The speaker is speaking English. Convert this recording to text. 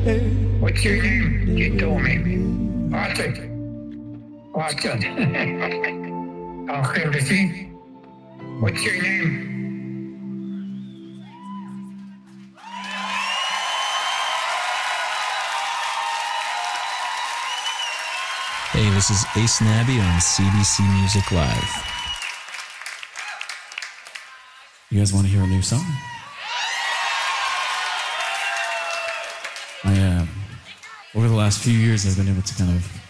What's your name? You told me. Arthur. Arthur. Okay, listen. What's your name? Hey, this is Ace Nabby on CBC Music Live. You guys want to hear a new song? Over the last few years, I've been able to kind of